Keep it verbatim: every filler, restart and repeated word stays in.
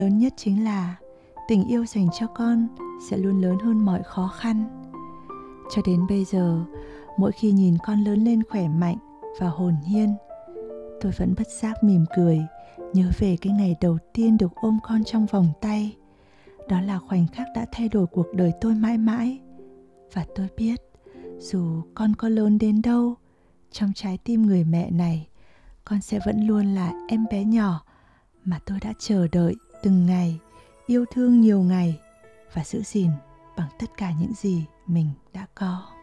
Lớn nhất chính là tình yêu dành cho con sẽ luôn lớn hơn mọi khó khăn. Cho đến bây giờ, mỗi khi nhìn con lớn lên khỏe mạnh và hồn nhiên, tôi vẫn bất giác mỉm cười, nhớ về cái ngày đầu tiên được ôm con trong vòng tay. Đó là khoảnh khắc đã thay đổi cuộc đời tôi mãi mãi. Và tôi biết, dù con có lớn đến đâu, trong trái tim người mẹ này, con sẽ vẫn luôn là em bé nhỏ mà tôi đã chờ đợi từng ngày, yêu thương nhiều ngày và giữ gìn bằng tất cả những gì mình đã có.